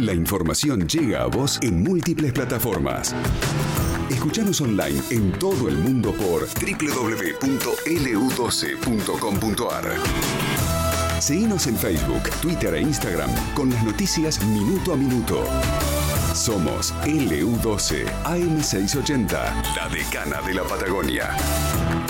La información llega a vos en múltiples plataformas. Escuchanos online en todo el mundo por www.lu12.com.ar. Seguinos en Facebook, Twitter e Instagram con las noticias minuto a minuto. Somos LU12 AM680, la decana de la Patagonia.